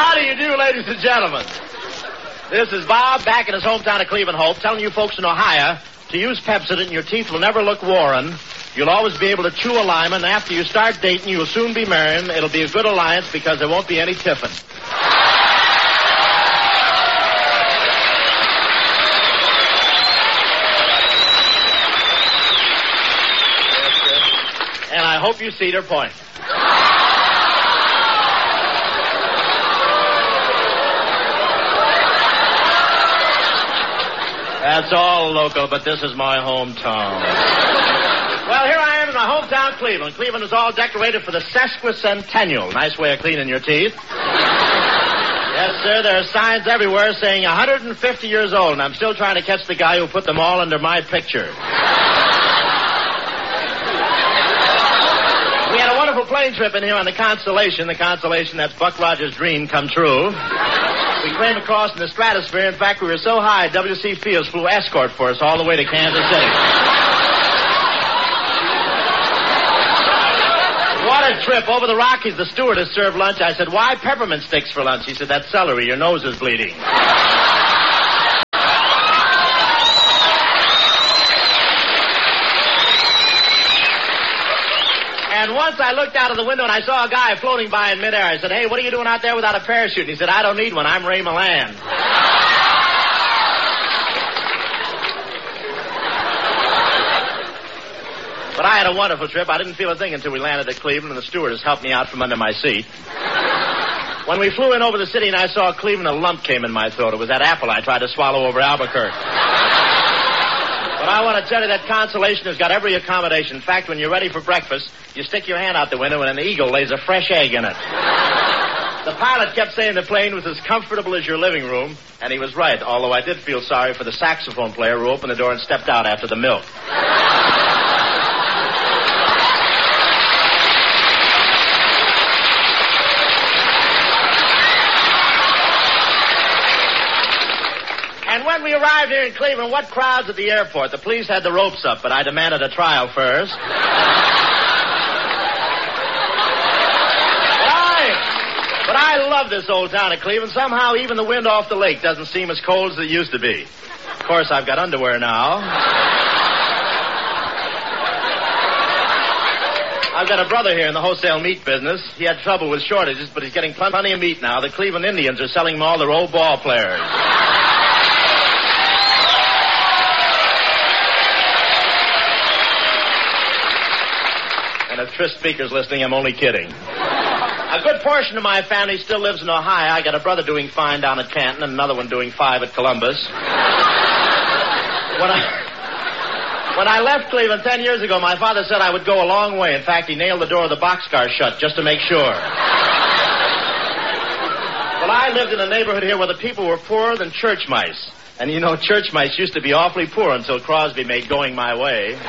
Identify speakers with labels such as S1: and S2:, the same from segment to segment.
S1: How do you do, ladies and gentlemen? This is Bob back in his hometown of Cleveland, Hope, telling you folks in Ohio to use Pepsodent and your teeth will never look worn. You'll always be able to chew a lime, and after you start dating, you'll soon be marrying. It'll be a good alliance because there won't be any tiffin. And I hope you see their point. That's all local, but this is my hometown. Well, here I am in my hometown, Cleveland. Cleveland is all decorated for the sesquicentennial. Nice way of cleaning your teeth. Yes, sir, there are signs everywhere saying 150 years old, and I'm still trying to catch the guy who put them all under my picture. We had a wonderful plane trip in here on the Constellation. The Constellation, that's Buck Rogers' dream come true. We came across in the stratosphere. In fact, we were so high, W.C. Fields flew escort for us all the way to Kansas City. What a trip. Over the Rockies, the stewardess served lunch. I said, why peppermint sticks for lunch? He said, that's celery. Your nose is bleeding. And once I looked out of the window and I saw a guy floating by in midair. I said, hey, what are you doing out there without a parachute? And he said, I don't need one. I'm Ray Milland. But I had a wonderful trip. I didn't feel a thing until we landed at Cleveland, and the stewardess helped me out from under my seat. When we flew in over the city and I saw Cleveland, a lump came in my throat. It was that apple I tried to swallow over Albuquerque. But I want to tell you that Constellation has got every accommodation. In fact, when you're ready for breakfast, you stick your hand out the window and an eagle lays a fresh egg in it. The pilot kept saying the plane was as comfortable as your living room, and he was right, although I did feel sorry for the saxophone player who opened the door and stepped out after the milk. And when we arrived here in Cleveland, what crowds at the airport? The police had the ropes up, but I demanded a trial first. But I love this old town of Cleveland. Somehow, even the wind off the lake doesn't seem as cold as it used to be. Of course, I've got underwear now. I've got a brother here in the wholesale meat business. He had trouble with shortages, but he's getting plenty of meat now. The Cleveland Indians are selling him all their old ball players. And if Tris Speaker's listening, I'm only kidding. A good portion of my family still lives in Ohio. I got a brother doing fine down at Canton and another one doing 5 at Columbus. When I left Cleveland 10 years ago, my father said I would go a long way. In fact, he nailed the door of the boxcar shut just to make sure. Well, I lived in a neighborhood here where the people were poorer than church mice. And you know, church mice used to be awfully poor until Crosby made Going My Way.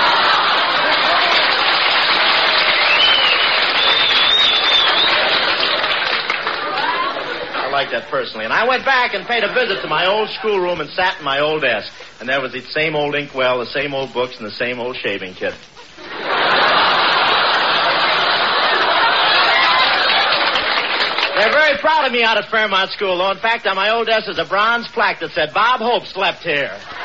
S1: I like that personally. And I went back and paid a visit to my old schoolroom and sat in my old desk. And there was the same old inkwell, the same old books, and the same old shaving kit. They're very proud of me out at Fairmont School, though. In fact, on my old desk is a bronze plaque that said, Bob Hope slept here.